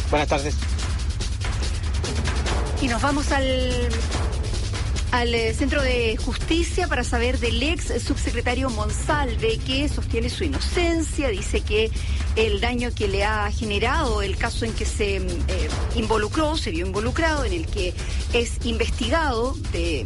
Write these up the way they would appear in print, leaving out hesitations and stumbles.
Buenas tardes. Y nos vamos al Centro de Justicia para saber del ex subsecretario Monsalve, que sostiene su inocencia, dice que el daño que le ha generado el caso en que se se vio involucrado, en el que es investigado de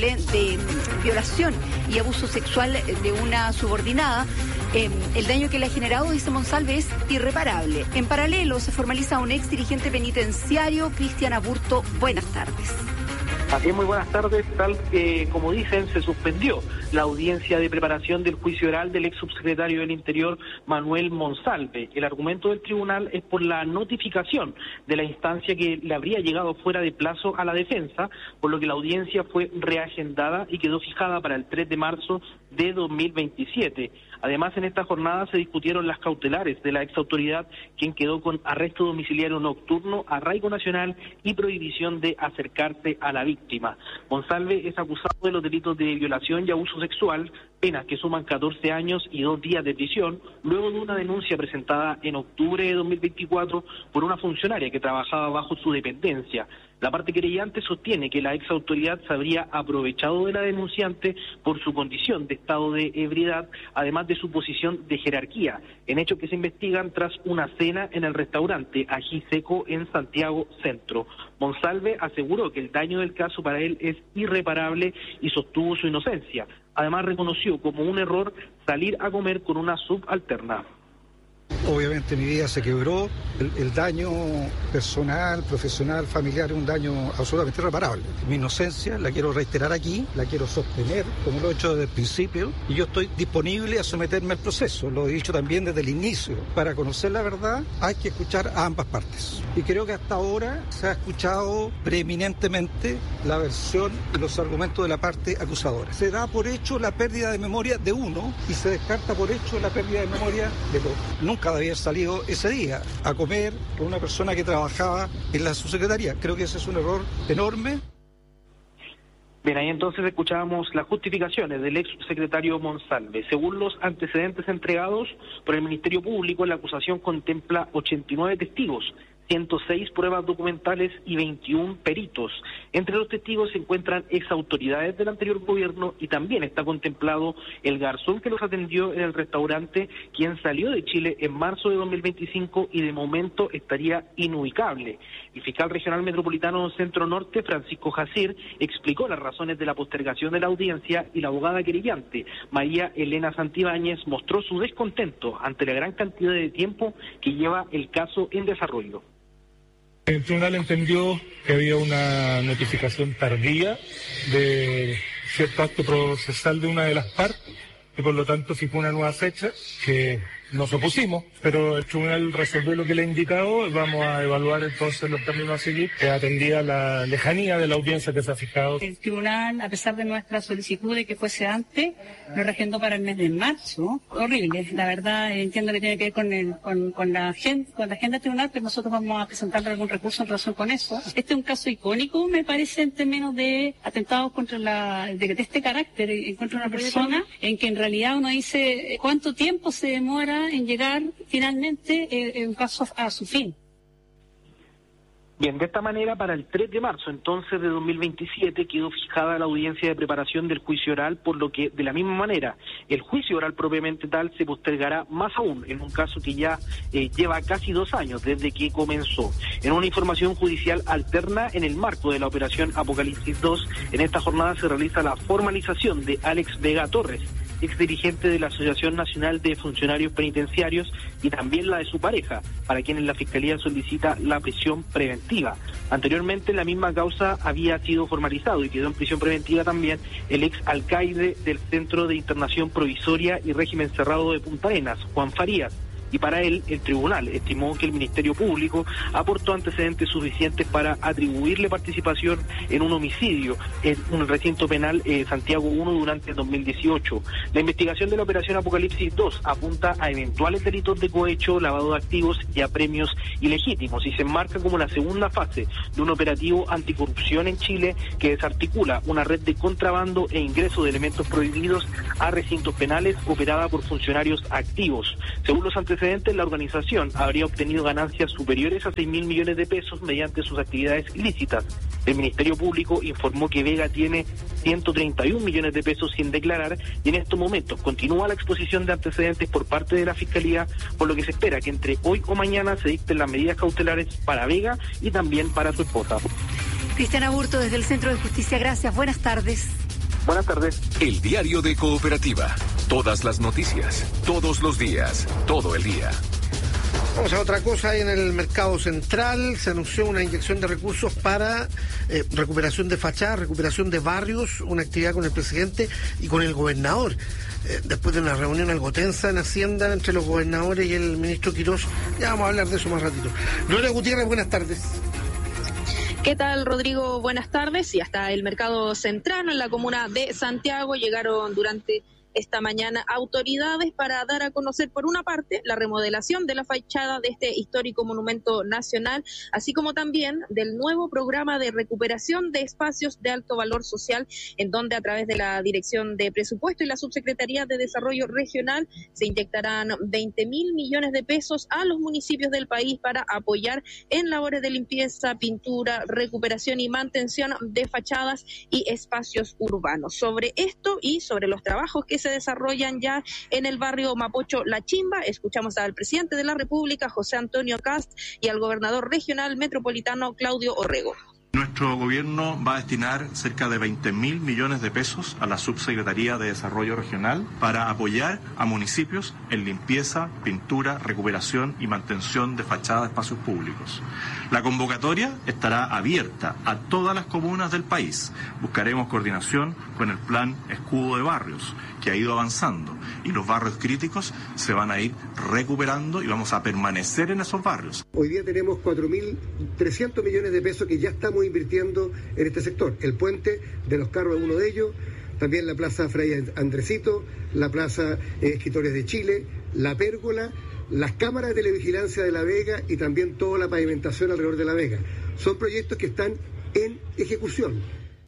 violación y abuso sexual de una subordinada, el daño que le ha generado, dice Monsalve, es irreparable. En paralelo, se formaliza un ex dirigente penitenciario, Cristian Aburto. Buenas tardes. Así es, muy buenas tardes. Tal como dicen, se suspendió la audiencia de preparación del juicio oral del ex subsecretario del Interior, Manuel Monsalve. El argumento del tribunal es por la notificación de la instancia que le habría llegado fuera de plazo a la defensa, por lo que la audiencia fue reagendada y quedó fijada para el 3 de marzo de 2027. Además, en esta jornada se discutieron las cautelares de la exautoridad, quien quedó con arresto domiciliario nocturno, arraigo nacional y prohibición de acercarse a la víctima. Monsalve es acusado de los delitos de violación y abuso sexual, penas que suman 14 años y 2 días de prisión, luego de una denuncia presentada en octubre de 2024 por una funcionaria que trabajaba bajo su dependencia. La parte querellante sostiene que la ex autoridad se habría aprovechado de la denunciante por su condición de estado de ebriedad, además de su posición de jerarquía, en hechos que se investigan tras una cena en el restaurante Ají Seco en Santiago Centro. Monsalve aseguró que el daño del caso para él es irreparable y sostuvo su inocencia. Además, reconoció como un error salir a comer con una subalterna. Obviamente mi vida se quebró, el daño personal, profesional, familiar es un daño absolutamente irreparable. Mi inocencia la quiero reiterar aquí, la quiero sostener como lo he hecho desde el principio y yo estoy disponible a someterme al proceso, lo he dicho también desde el inicio. Para conocer la verdad hay que escuchar a ambas partes y creo que hasta ahora se ha escuchado preeminentemente la versión y los argumentos de la parte acusadora. Se da por hecho la pérdida de memoria de uno y se descarta por hecho la pérdida de memoria de otro. Nunca de haber salido ese día a comer con una persona que trabajaba en la subsecretaría. Creo que ese es un error enorme. Bien, ahí entonces escuchábamos las justificaciones del ex subsecretario Monsalve. Según los antecedentes entregados por el Ministerio Público, la acusación contempla 89 testigos, 106 pruebas documentales y 21 peritos. Entre los testigos se encuentran exautoridades del anterior gobierno y también está contemplado el garzón que los atendió en el restaurante, quien salió de Chile en marzo de 2025 y de momento estaría inubicable. El fiscal regional metropolitano Centro Norte, Francisco Jacir, explicó las razones de la postergación de la audiencia y la abogada querellante, María Elena Santibáñez, mostró su descontento ante la gran cantidad de tiempo que lleva el caso en desarrollo. El tribunal entendió que había una notificación tardía de cierto acto procesal de una de las partes y por lo tanto fijó una nueva fecha que nos opusimos, pero el tribunal resolvió lo que le he indicado. Vamos a evaluar entonces los términos a seguir, que atendía la lejanía de la audiencia que se ha fijado. El tribunal, a pesar de nuestra solicitud de que fuese antes, lo reagendó para el mes de marzo. Horrible, la verdad, entiendo que tiene que ver con la agenda del tribunal, pero nosotros vamos a presentarle algún recurso en relación con eso. Este es un caso icónico, me parece, en términos de atentados contra de este carácter, contra una persona, en que en realidad uno dice cuánto tiempo se demora en llegar finalmente un caso a su fin. Bien, de esta manera, para el 3 de marzo, entonces, de 2027, quedó fijada la audiencia de preparación del juicio oral, por lo que, de la misma manera, el juicio oral propiamente tal se postergará más aún, en un caso que ya lleva casi 2 años desde que comenzó. En una información judicial alterna, en el marco de la operación Apocalipsis 2, en esta jornada se realiza la formalización de Alex Vega Torres, ex dirigente de la Asociación Nacional de Funcionarios Penitenciarios, y también la de su pareja, para quienes la Fiscalía solicita la prisión preventiva. Anteriormente, la misma causa había sido formalizado y quedó en prisión preventiva también el ex alcaide del Centro de Internación Provisoria y Régimen Cerrado de Punta Arenas, Juan Farías. Y para él, el tribunal estimó que el Ministerio Público aportó antecedentes suficientes para atribuirle participación en un homicidio en un recinto penal Santiago I durante el 2018. La investigación de la operación Apocalipsis 2 apunta a eventuales delitos de cohecho, lavado de activos y a premios ilegítimos, y se enmarca como la segunda fase de un operativo anticorrupción en Chile que desarticula una red de contrabando e ingreso de elementos prohibidos a recintos penales operada por funcionarios activos. Según los antecedentes antecedentes, la organización habría obtenido ganancias superiores a 6.000 millones de pesos mediante sus actividades ilícitas. El Ministerio Público informó que Vega tiene 131 millones de pesos sin declarar y en estos momentos continúa la exposición de antecedentes por parte de la Fiscalía, por lo que se espera que entre hoy o mañana se dicten las medidas cautelares para Vega y también para su esposa. Cristiana Burto, desde el Centro de Justicia, gracias. Buenas tardes. Buenas tardes. El diario de Cooperativa. Todas las noticias, todos los días, todo el día. Vamos a otra cosa. En el mercado central se anunció una inyección de recursos para recuperación de fachadas, recuperación de barrios, una actividad con el presidente y con el gobernador. Después de una reunión algo tensa en Hacienda entre los gobernadores y el ministro Quirós. Ya vamos a hablar de eso más ratito. Gloria Gutiérrez, buenas tardes. ¿Qué tal, Rodrigo? Buenas tardes. Y hasta el mercado central en la comuna de Santiago llegaron durante esta mañana autoridades para dar a conocer, por una parte, la remodelación de la fachada de este histórico monumento nacional, así como también del nuevo programa de recuperación de espacios de alto valor social, en donde a través de la Dirección de Presupuesto y la Subsecretaría de Desarrollo Regional se inyectarán 20.000 millones de pesos a los municipios del país para apoyar en labores de limpieza, pintura, recuperación y mantención de fachadas y espacios urbanos. Sobre esto y sobre los trabajos que se desarrollan ya en el barrio Mapocho La Chimba, escuchamos al presidente de la República, José Antonio Kast, y al gobernador regional metropolitano, Claudio Orrego. Nuestro gobierno va a destinar cerca de 20.000 millones de pesos a la Subsecretaría de Desarrollo Regional para apoyar a municipios en limpieza, pintura, recuperación y mantención de fachadas de espacios públicos. La convocatoria estará abierta a todas las comunas del país. Buscaremos coordinación con el plan Escudo de Barrios, que ha ido avanzando, y los barrios críticos se van a ir recuperando y vamos a permanecer en esos barrios. Hoy día tenemos 4.300 millones de pesos que ya estamos invirtiendo en este sector. El puente de los carros es uno de ellos, también la Plaza Fray Andresito, la Plaza Escritores de Chile, la Pérgola, las cámaras de televigilancia de La Vega y también toda la pavimentación alrededor de La Vega. Son proyectos que están en ejecución.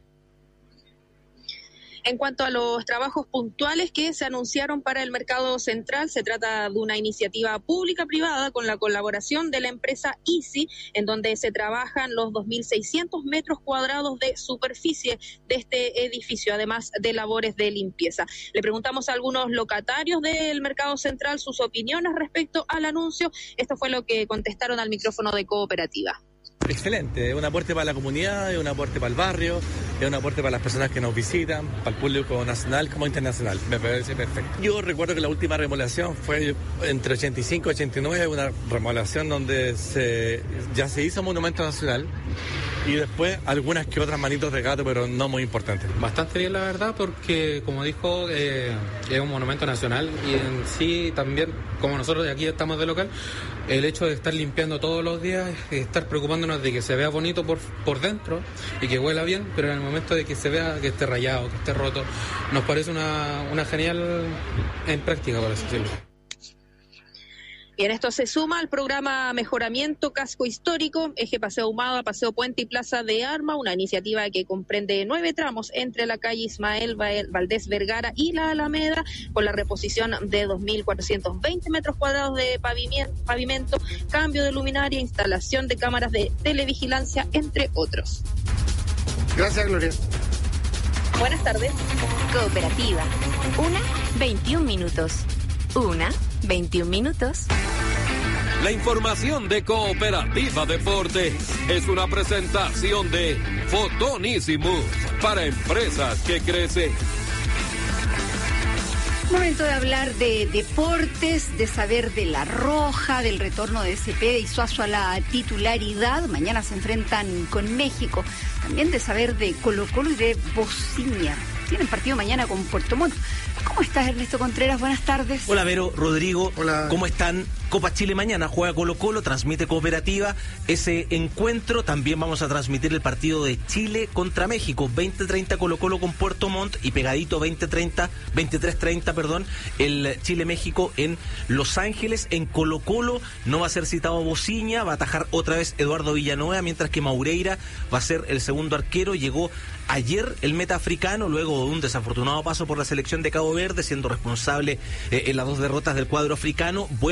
En cuanto a los trabajos puntuales que se anunciaron para el mercado central, se trata de una iniciativa pública-privada con la colaboración de la empresa Easy, en donde se trabajan los 2.600 metros cuadrados de superficie de este edificio, además de labores de limpieza. Le preguntamos a algunos locatarios del mercado central sus opiniones respecto al anuncio. Esto fue lo que contestaron al micrófono de Cooperativa. Excelente, es un aporte para la comunidad, es un aporte para el barrio, es un aporte para las personas que nos visitan, para el público nacional como internacional. Me parece perfecto. Yo recuerdo que la última remodelación fue entre 85 y 89, una remodelación donde ya se hizo monumento nacional y después algunas que otras manitos de gato, pero no muy importantes. Bastante bien, la verdad, porque como dijo, es un monumento nacional y en sí también, como nosotros de aquí estamos de local, el hecho de estar limpiando todos los días, estar preocupándonos de que se vea bonito por dentro y que huela bien, pero en el momento de que se vea que esté rayado, que esté roto, nos parece una genial en práctica, por así decirlo. Bien, esto se suma al programa Mejoramiento Casco Histórico, Eje Paseo Ahumada, Paseo Puente y Plaza de Armas, una iniciativa que comprende 9 tramos entre la calle Ismael Valdés Vergara y la Alameda, con la reposición de 2.420 metros cuadrados de pavimento, cambio de luminaria, instalación de cámaras de televigilancia, entre otros. Gracias, Gloria. Buenas tardes. Cooperativa. 1:21 minutos. 1:21 minutos. La información de Cooperativa Deportes es una presentación de Fotonísimo para empresas que crecen. Momento de hablar de deportes, de saber de La Roja, del retorno de Cepeda y Suazo a la titularidad. Mañana se enfrentan con México. También de saber de Colo-Colo y de Bociña. Tienen partido mañana con Puerto Montt. ¿Cómo estás, Ernesto Contreras? Buenas tardes. Hola, Vero, Rodrigo. Hola. ¿Cómo están? Copa Chile mañana, juega Colo-Colo, transmite Cooperativa ese encuentro. También vamos a transmitir el partido de Chile contra México, 20:30 Colo-Colo con Puerto Montt y pegadito 23:30, el Chile-México en Los Ángeles. En Colo-Colo no va a ser citado Bociña, va a atajar otra vez Eduardo Villanueva, mientras que Maureira va a ser el segundo arquero. Llegó ayer el meta africano, luego de un desafortunado paso por la selección de Cabo Verde, siendo responsable en las 2 derrotas del cuadro africano. Vuelve a Colo-Colo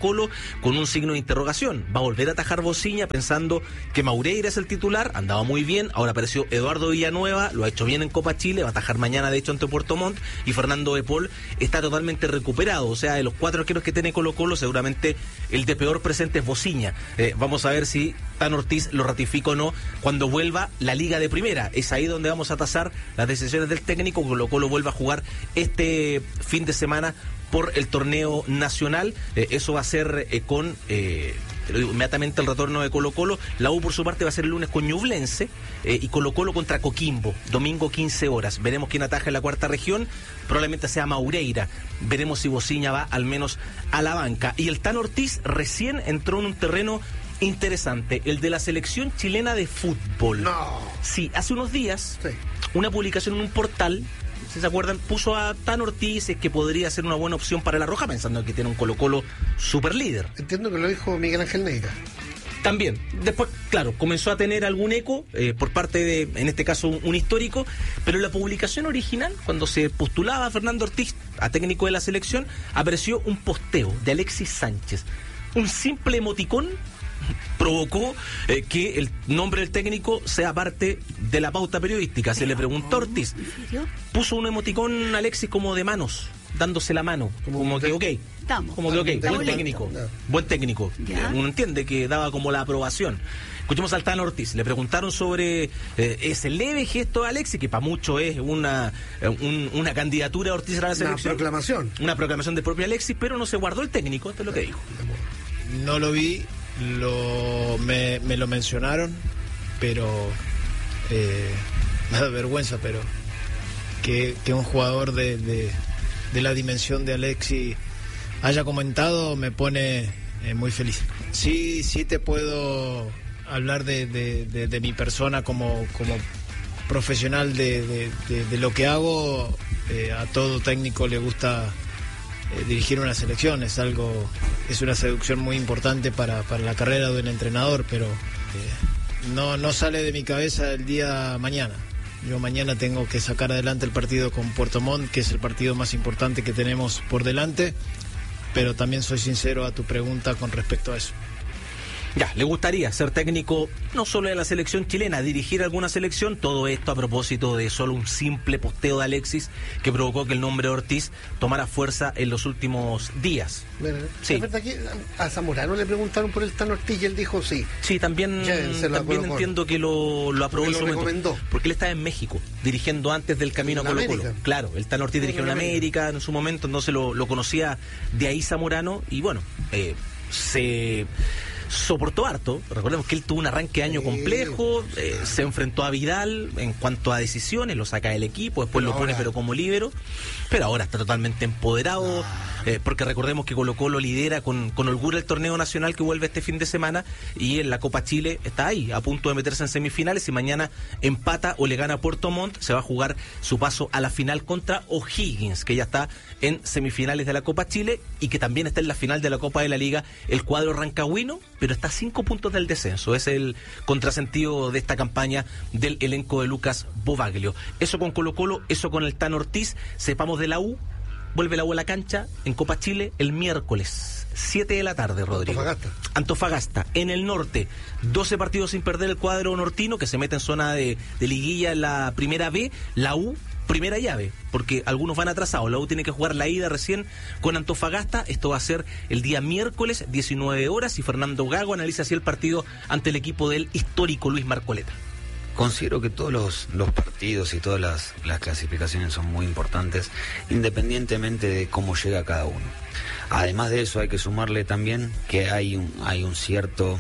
Colo con un signo de interrogación. Va a volver a atajar Bociña pensando que Maureira es el titular, andaba muy bien, ahora apareció Eduardo Villanueva, lo ha hecho bien en Copa Chile, va a atajar mañana de hecho ante Puerto Montt, y Fernando de Paul está totalmente recuperado. O sea, de los 4 arqueros que tiene Colo Colo, seguramente el de peor presente es Bociña. Vamos a ver si Tan Ortiz lo ratifica o no cuando vuelva la Liga de Primera. Es ahí donde vamos a tasar las decisiones del técnico. Colo Colo vuelve a jugar este fin de semana por el torneo nacional. Eso va a ser con inmediatamente el retorno de Colo Colo. La U por su parte va a ser el lunes con Ñublense y Colo Colo contra Coquimbo, domingo 15 horas. Veremos quién ataja en la cuarta región, probablemente sea Maureira. Veremos si Bociña va al menos a la banca. Y el Tan Ortiz recién entró en un terreno interesante, el de la selección chilena de fútbol. No. Sí, hace unos días, una publicación en un portal, si se acuerdan, puso a Tan Ortiz que podría ser una buena opción para la Roja, pensando que tiene un Colo Colo super líder. Entiendo que lo dijo Miguel Ángel Neira. También, después, claro, comenzó a tener algún eco por parte de, en este caso, un histórico, pero en la publicación original, cuando se postulaba a Fernando Ortiz a técnico de la selección, apareció un posteo de Alexis Sánchez. Un simple emoticón provocó que el nombre del técnico sea parte de la pauta periodística. Se le preguntó a Ortiz, puso un emoticón Alexis como de manos, dándose la mano, como que ok, buen técnico. Uno entiende que daba como la aprobación. Escuchemos al Tan Ortiz, le preguntaron sobre ese leve gesto de Alexis, que para muchos es una candidatura de Ortiz a la selección. Una proclamación del propio Alexis, pero no se guardó el técnico, esto es lo que dijo. No lo vi. Me lo mencionaron, pero me da vergüenza, pero que un jugador de la dimensión de Alexis haya comentado me pone muy feliz. Sí te puedo hablar de mi persona como profesional de lo que hago. A todo técnico le gusta dirigir una selección, es una seducción muy importante para la carrera del entrenador, pero no sale de mi cabeza el día mañana. Yo mañana tengo que sacar adelante el partido con Puerto Montt, que es el partido más importante que tenemos por delante, pero también soy sincero a tu pregunta con respecto a eso. Ya, le gustaría ser técnico no solo de la selección chilena, dirigir alguna selección, todo esto a propósito de solo un simple posteo de Alexis que provocó que el nombre de Ortiz tomara fuerza en los últimos días. Sí. Es verdad que a Zamorano le preguntaron por el Tan Ortiz y él dijo sí. Sí, también entiendo que lo aprobó en su momento, porque él estaba en México, dirigiendo antes del camino a Colo Colo. Claro, el Tan Ortiz dirigió en América en su momento, entonces lo conocía de ahí Zamorano, y bueno, se soportó harto. Recordemos que él tuvo un arranque de año complejo, se enfrentó a Vidal en cuanto a decisiones, lo saca del equipo, después lo pone pero como líbero, pero ahora está totalmente empoderado, porque recordemos que Colo Colo lidera con holgura el torneo nacional que vuelve este fin de semana, y en la Copa Chile está ahí, a punto de meterse en semifinales. Si mañana empata o le gana a Puerto Montt, se va a jugar su paso a la final contra O'Higgins, que ya está en semifinales de la Copa Chile y que también está en la final de la Copa de la Liga, el cuadro rancagüino, pero está a 5 puntos del descenso. Es el contrasentido de esta campaña del elenco de Lucas Bobaglio. Eso con Colo Colo, eso con el Tan Ortiz. Sepamos de la U. Vuelve la U a la cancha en Copa Chile el miércoles, 7 de la tarde, Rodrigo. Antofagasta, en el norte. 12 partidos sin perder el cuadro nortino, que se mete en zona de liguilla en la primera B. La U, primera llave, porque algunos van atrasados. La U tiene que jugar la ida recién con Antofagasta. Esto va a ser el día miércoles, 19 horas, y Fernando Gago analiza así el partido ante el equipo del histórico Luis Marcoleta. Considero que todos los partidos y todas las clasificaciones son muy importantes, independientemente de cómo llega cada uno. Además de eso, hay que sumarle también que hay un cierto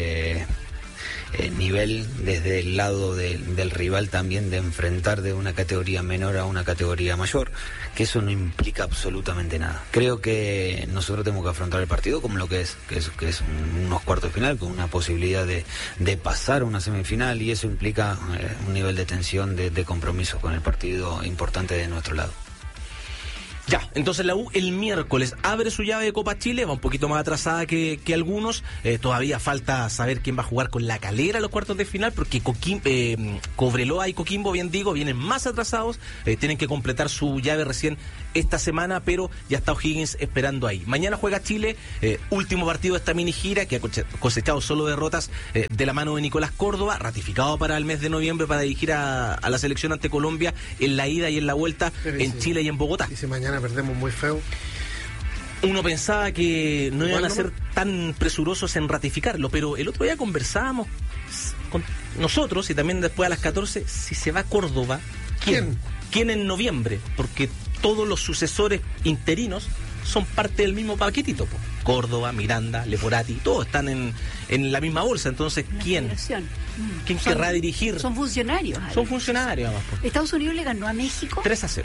nivel desde el lado del rival también, de enfrentar de una categoría menor a una categoría mayor, que eso no implica absolutamente nada. Creo que nosotros tenemos que afrontar el partido como lo que es unos cuartos de final, con una posibilidad de pasar a una semifinal, y eso implica un nivel de tensión, de compromiso con el partido importante de nuestro lado. Ya, entonces la U el miércoles abre su llave de Copa Chile, va un poquito más atrasada que algunos. Todavía falta saber quién va a jugar con La Calera en los cuartos de final, porque Cobreloa y Coquimbo, bien digo, vienen más atrasados. Tienen que completar su llave recién esta semana, pero ya está O'Higgins esperando ahí. Mañana juega Chile, último partido de esta mini gira, que ha cosechado solo derrotas de la mano de Nicolás Córdoba, ratificado para el mes de noviembre para dirigir a la selección ante Colombia en la ida y en la vuelta en Chile y en Bogotá. Y si mañana perdemos muy feo. Uno pensaba que no iban a ser tan presurosos en ratificarlo, pero el otro día conversábamos con nosotros y también después a las 14, si se va a Córdoba, ¿quién en noviembre? Porque todos los sucesores interinos son parte del mismo paquetito, po. Córdoba, Miranda, Leporati, todos están en la misma bolsa. Entonces, ¿quién querrá dirigir? Son funcionarios. Alex. Son funcionarios, además, po. Estados Unidos le ganó a México 3-0.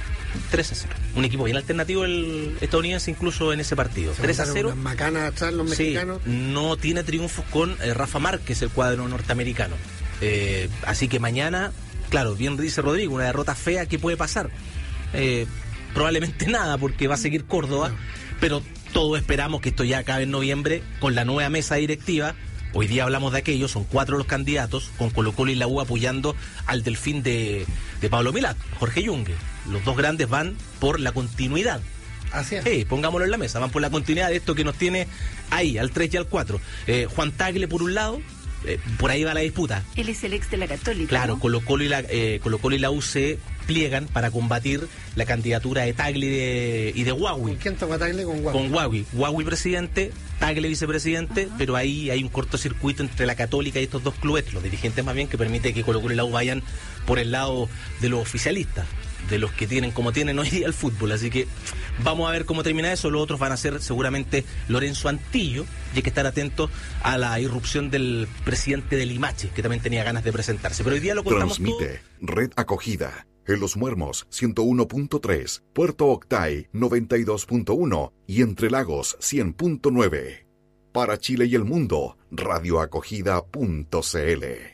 Un equipo bien alternativo el estadounidense incluso en ese partido. 3-0. Unas macanas atrás los mexicanos. No tiene triunfos con Rafa Márquez, el cuadro norteamericano. Así que mañana, claro, bien dice Rodrigo, una derrota fea, ¿qué puede pasar? Probablemente nada, porque va a seguir Córdoba, pero todos esperamos que esto ya acabe en noviembre con la nueva mesa directiva. Hoy día hablamos de aquello, son 4 los candidatos, con Colo-Colo y la U apoyando al delfín de Pablo Milad, Jorge Yungue. Los dos grandes van por la continuidad. Así es. Pongámoslo en la mesa, van por la continuidad de esto que nos tiene ahí, al 3 y al 4. Juan Tagle por un lado, por ahí va la disputa. Él es el ex de la Católica. Claro, ¿no? Colo-Colo y la U se pliegan para combatir la candidatura de Tagle y de Huawei. ¿Con quién toma Tagle? Con Huawei. Con Huawei. Huawei presidente, Tagle vicepresidente, pero ahí hay un cortocircuito entre la Católica y estos dos clubes, los dirigentes más bien, que permite que Colo-Colo y la U vayan por el lado de los oficialistas, de los que tienen como tienen hoy día el fútbol. Así que vamos a ver cómo termina eso. Los otros van a ser seguramente Lorenzo Antillo, y hay que estar atentos a la irrupción del presidente de Limache, que también tenía ganas de presentarse. Pero hoy día lo contamos. Transmite Red Acogida en Los Muermos 101.3, Puerto Octay 92.1 y Entre Lagos 100.9. Para Chile y el mundo, radioacogida.cl.